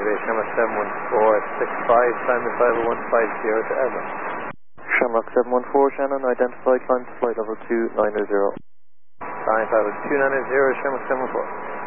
Shamrock 714 at 65, Simon 50150 to Edna. Shamrock 714, Shannon, identified, climb to flight level 290. Climb to 290, Shamrock 714.